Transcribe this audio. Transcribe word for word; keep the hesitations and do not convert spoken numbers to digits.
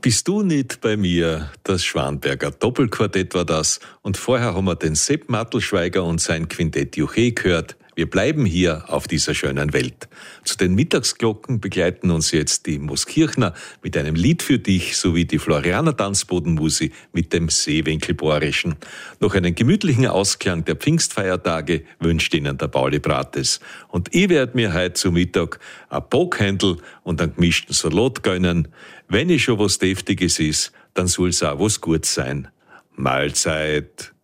Bist du nicht bei mir? Das Schwanberger Doppelquartett war das. Und vorher haben wir den Sepp Mattelschweiger und sein Quintett Juche gehört. Wir bleiben hier auf dieser schönen Welt. Zu den Mittagsglocken begleiten uns jetzt die Moskirchner mit einem Lied für dich sowie die Florianer Tanzbodenmusi mit dem Seewinkelbohrischen. Noch einen gemütlichen Ausklang der Pfingstfeiertage wünscht Ihnen der Pauli Brates. Und ich werde mir heute zu Mittag ein Bockhändel und einen gemischten Salat gönnen. Wenn es schon was Deftiges ist, dann soll es auch was Gutes sein. Mahlzeit!